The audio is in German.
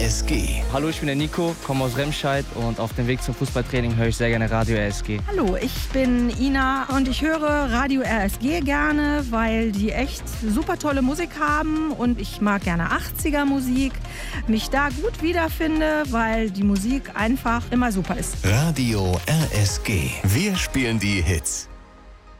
RSG. Hallo, ich bin der Nico, komme aus Remscheid und auf dem Weg zum Fußballtraining höre ich sehr gerne Radio RSG. Hallo, ich bin Ina und ich höre Radio RSG gerne, weil die echt super tolle Musik haben und ich mag gerne 80er Musik, mich da gut wiederfinde, weil die Musik einfach immer super ist. Radio RSG. Wir spielen die Hits.